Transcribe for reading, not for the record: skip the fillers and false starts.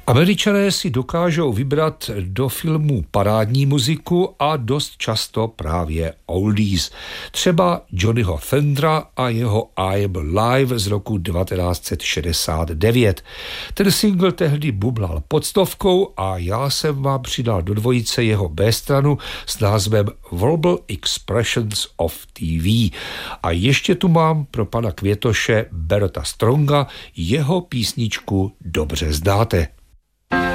Američané si dokážou vybrat do filmů parádní muziku a dost často právě oldies. Třeba Johnnyho Thundera a jeho I'm Live z roku 1969. Ten single tehdy bublal pod 100 a já jsem vám přidal do dvojice jeho B-stranu s názvem Verbal Expressions of TV. A ještě tu mám pro pana Květoše Berta Stronga jeho písničku Dobře znáte.